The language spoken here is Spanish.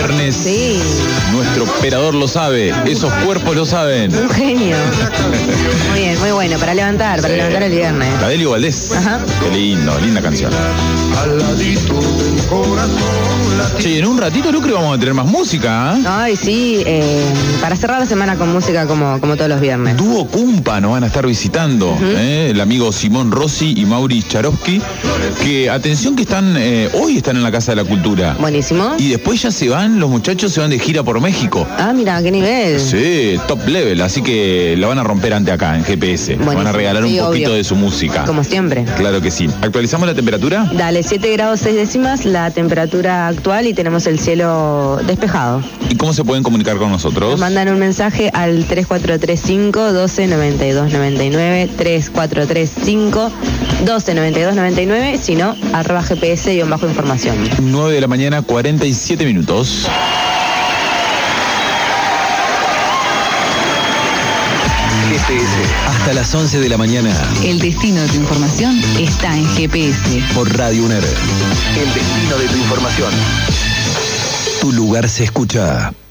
viernes. Sí. Nuestro operador lo sabe, esos cuerpos lo saben. Un genio. Muy bien, muy bueno, para levantar el viernes. La Delio Valdés. Ajá. Qué lindo, linda canción. Che, en un ratito, Lucre, vamos a tener más música, ¿eh? Ay, sí, para cerrar la semana con música como todos los viernes. Dúo Cumpa nos van a estar visitando, el amigo Simón Rossi y Mauri Charovsky, que atención que están, hoy están en la Casa de la Cultura. Buenísimo. Y después ya los muchachos se van de gira por México. Ah, mira, qué nivel. Sí, top level, así que la van a romper ante acá, en GPS. Buenísimo. Van a regalar un poquito obvio. de su música. Como siempre. Claro que sí. ¿Actualizamos la temperatura? Dale, 7 grados 6 décimas la temperatura actual y tenemos el cielo despejado. ¿Y cómo se pueden comunicar con nosotros? Nos mandan un mensaje al 3435 12 92 99, 3435 12 92 99, si no, @GPS_información. 9 de la mañana, 47 minutos. GPS, hasta las 11 de la mañana. El destino de tu información está en GPS. Por Radio UNER. El destino de tu información. Tu lugar se escucha.